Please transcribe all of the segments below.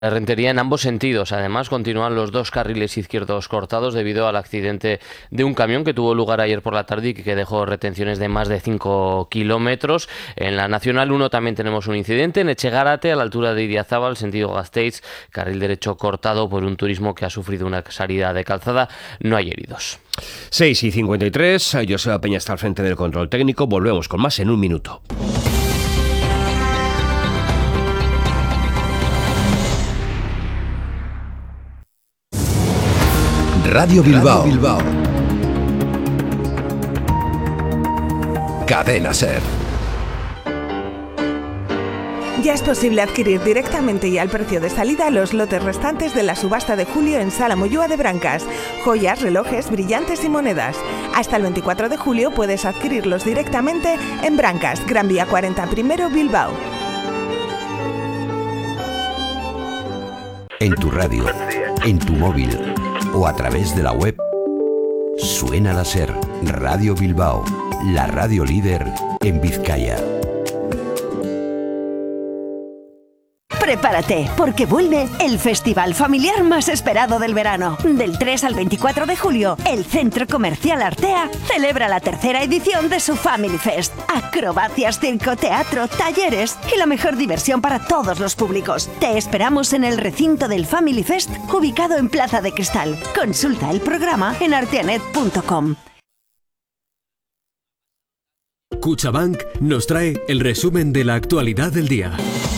Rentería en ambos sentidos. Además, continúan los dos carriles izquierdos cortados debido al accidente de un camión que tuvo lugar ayer por la tarde y que dejó retenciones de más de 5 kilómetros. En la Nacional 1 también tenemos un incidente en Etxegarate, a la altura de Idiazábal, sentido Gasteiz, carril derecho cortado por un turismo que ha sufrido una salida de calzada. No hay heridos. 6:53, Joseba Peña está al frente del control técnico. Volvemos con más en un minuto. Radio Bilbao. Cadena SER. Ya es posible adquirir directamente y al precio de salida los lotes restantes de la subasta de julio en Sala Moyúa de Brancas. Joyas, relojes, brillantes y monedas. Hasta el 24 de julio puedes adquirirlos directamente en Brancas, Gran Vía 40 I, Bilbao. En tu radio, en tu móvil o a través de la web, suena la SER, Radio Bilbao, la radio líder en Vizcaya. Prepárate, porque vuelve el festival familiar más esperado del verano. Del 3 al 24 de julio, el Centro Comercial Artea celebra la tercera edición de su Family Fest. Acrobacias, circo, teatro, talleres y la mejor diversión para todos los públicos. Te esperamos en el recinto del Family Fest, ubicado en Plaza de Cristal. Consulta el programa en arteanet.com. CaixaBank nos trae el resumen de la actualidad del día.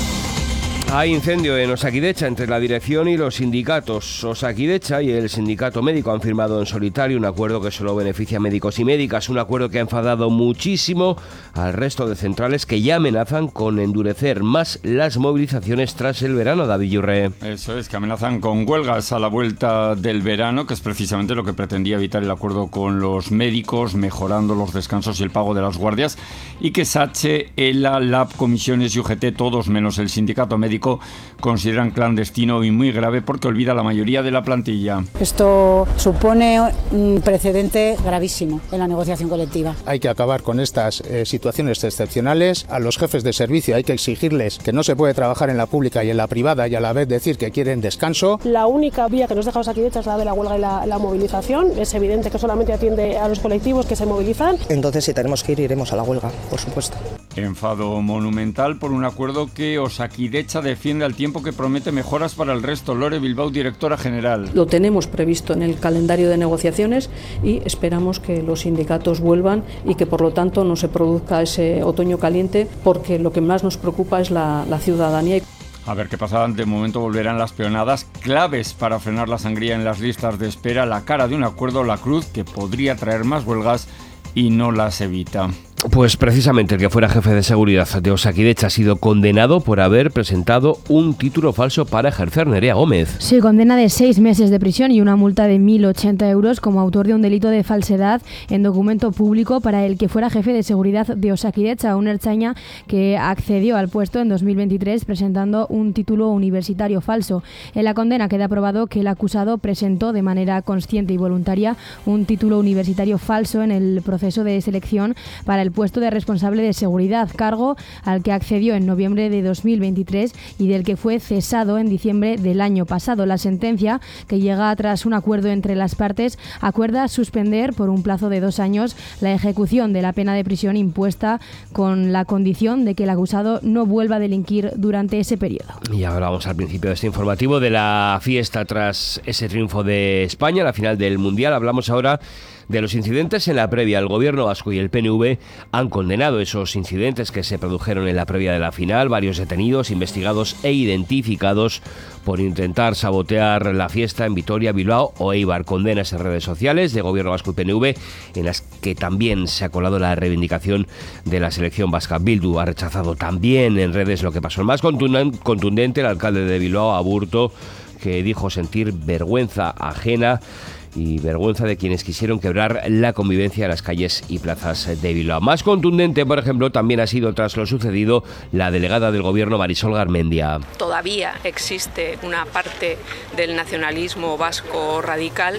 Hay incendio en Osakidecha entre la dirección y los sindicatos. Osakidecha y el sindicato médico han firmado en solitario un acuerdo que solo beneficia a médicos y médicas, un acuerdo que ha enfadado muchísimo al resto de centrales que ya amenazan con endurecer más las movilizaciones tras el verano. David Yurre. Eso es, que amenazan con huelgas a la vuelta del verano, que es precisamente lo que pretendía evitar el acuerdo con los médicos, mejorando los descansos y el pago de las guardias, y que SACHE, ELA, LAB, comisiones y UGT, todos menos el sindicato médico, consideran clandestino y muy grave porque olvida a la mayoría de la plantilla. Esto supone un precedente gravísimo en la negociación colectiva. Hay que acabar con estas situaciones excepcionales. A los jefes de servicio hay que exigirles que no se puede trabajar en la pública y en la privada y a la vez decir que quieren descanso. La única vía que nos deja Osakidecha es la de la huelga y la movilización. Es evidente que solamente atiende a los colectivos que se movilizan. Entonces, si tenemos que ir, iremos a la huelga, por supuesto. Enfado monumental por un acuerdo que Osakidecha defiende al tiempo que promete mejoras para el resto. Lore Bilbao, directora general. Lo tenemos previsto en el calendario de negociaciones y esperamos que los sindicatos vuelvan y que por lo tanto no se produzca ese otoño caliente, porque lo que más nos preocupa es la ciudadanía. A ver qué pasa. De momento volverán las peonadas claves para frenar la sangría en las listas de espera. La cara de un acuerdo, la cruz, que podría traer más huelgas y no las evita. Pues precisamente el que fuera jefe de seguridad de Osakidecha ha sido condenado por haber presentado un título falso para ejercer. Nerea Gómez. Sí, condena de 6 meses de prisión y una multa de 1.080 euros como autor de un delito de falsedad en documento público para el que fuera jefe de seguridad de Osakidecha, un ertzaina que accedió al puesto en 2023 presentando un título universitario falso. En la condena queda probado que el acusado presentó de manera consciente y voluntaria un título universitario falso en el proceso de selección para el puesto de responsable de seguridad, cargo al que accedió en noviembre de 2023 y del que fue cesado en diciembre del año pasado. La sentencia, que llega tras un acuerdo entre las partes, acuerda suspender por un plazo de 2 años la ejecución de la pena de prisión impuesta con la condición de que el acusado no vuelva a delinquir durante ese periodo. Y ahora vamos al principio de este informativo de la fiesta tras ese triunfo de España, la final del Mundial. Hablamos ahora de los incidentes en la previa. El gobierno vasco y el PNV han condenado esos incidentes que se produjeron en la previa de la final. Varios detenidos, investigados e identificados por intentar sabotear la fiesta en Vitoria, Bilbao o Eibar. Condenas en redes sociales de gobierno vasco y PNV, en las que también se ha colado la reivindicación de la selección vasca. Bildu ha rechazado también en redes lo que pasó. El más contundente, el alcalde de Bilbao, Aburto, que dijo sentir vergüenza ajena y vergüenza de quienes quisieron quebrar la convivencia en las calles y plazas de Bilbao. Más contundente, por ejemplo, también ha sido, tras lo sucedido, la delegada del gobierno Marisol Garmendia. Todavía existe una parte del nacionalismo vasco radical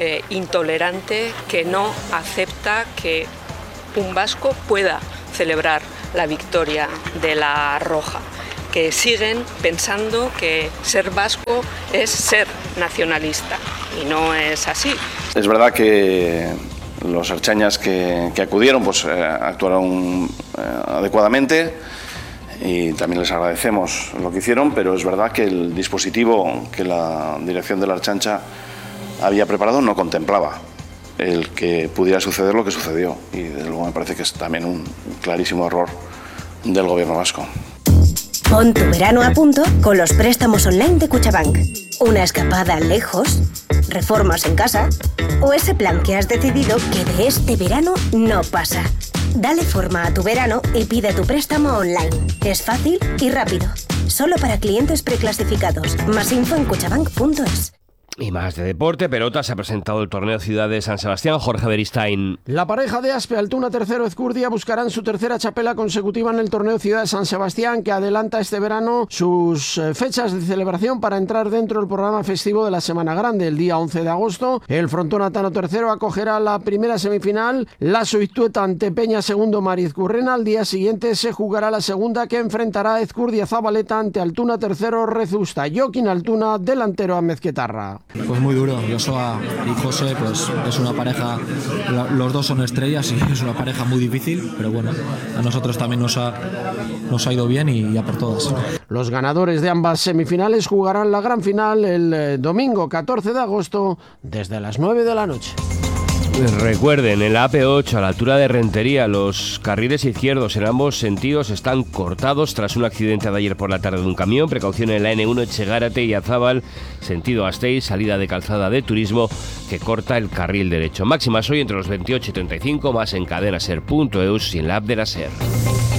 intolerante que no acepta que un vasco pueda celebrar la victoria de la Roja, que siguen pensando que ser vasco es ser nacionalista, y no es así. Es verdad que los ertzainas que acudieron pues actuaron adecuadamente y también les agradecemos lo que hicieron, pero es verdad que el dispositivo que la dirección de la Ertzaintza había preparado no contemplaba el que pudiera suceder lo que sucedió, y desde luego me parece que es también un clarísimo error del gobierno vasco. Pon tu verano a punto con los préstamos online de Cuchabank. Una escapada lejos, reformas en casa o ese plan que has decidido que de este verano no pasa. Dale forma a tu verano y pide tu préstamo online. Es fácil y rápido. Solo para clientes preclasificados. Más info en cuchabank.es. Y más de deporte, pelota, se ha presentado el torneo Ciudad de San Sebastián. Jorge Beristain. La pareja de Aspe Altuna tercero Ezcurdia buscarán su tercera chapela consecutiva en el torneo Ciudad de San Sebastián, que adelanta este verano sus fechas de celebración para entrar dentro del programa festivo de la Semana Grande. El día 11 de agosto, el Frontón Atano tercero acogerá la primera semifinal, la Soitueta ante Peña segundo Marizcurrena. Al día siguiente se jugará la segunda, que enfrentará a Ezcurdia Zabaleta ante Altuna tercero Rezusta. Joaquín Altuna, delantero a Mezquetarra. Pues muy duro. Joshua y José, pues es una pareja, los dos son estrellas y es una pareja muy difícil, pero bueno, a nosotros también nos ha ido bien y a por todas. Los ganadores de ambas semifinales jugarán la gran final el domingo 14 de agosto desde las 9 de la noche. Recuerden, en la AP8 a la altura de Rentería, los carriles izquierdos en ambos sentidos están cortados tras un accidente de ayer por la tarde de un camión. Precaución en la N1 Etxegárate y Azábal, sentido Gasteiz, salida de calzada de turismo que corta el carril derecho. Máximas hoy entre los 28 y 35, más en cadenaser.eus y en la app de la SER.